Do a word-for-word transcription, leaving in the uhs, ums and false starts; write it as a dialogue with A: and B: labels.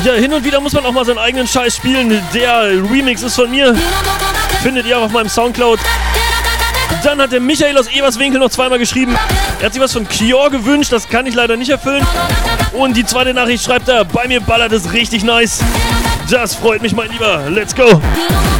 A: Ja, hin und wieder muss man auch mal seinen eigenen Scheiß spielen. Der Remix ist von mir. Findet ihr auch auf meinem Soundcloud. Dann hat der Michael aus Eberswinkel noch zweimal geschrieben. Er hat sich was von Kior gewünscht, das kann ich leider nicht erfüllen. Und die zweite Nachricht schreibt er, bei mir ballert es richtig nice. Das freut mich, mein Lieber. Let's go.